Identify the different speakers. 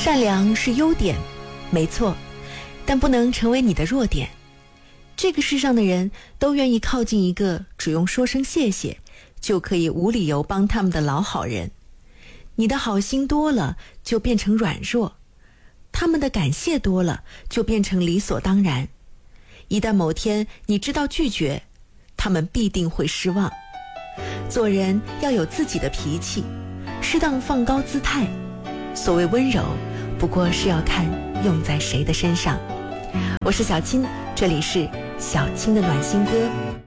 Speaker 1: 善良是优点，没错，但不能成为你的弱点。这个世上的人都愿意靠近一个只用说声谢谢就可以无理由帮他们的老好人。你的好心多了就变成软弱，他们的感谢多了就变成理所当然。一旦某天你知道拒绝，他们必定会失望。做人要有自己的脾气，适当放高姿态。所谓温柔，不过是要看用在谁的身上。我是小青，这里是小青的暖心歌。